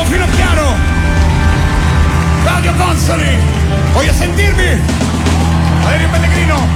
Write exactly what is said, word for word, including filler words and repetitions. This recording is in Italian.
Giacomo Finocchiaro, Claudio Consoli, voglio sentirvi, Valerio Pellegrino,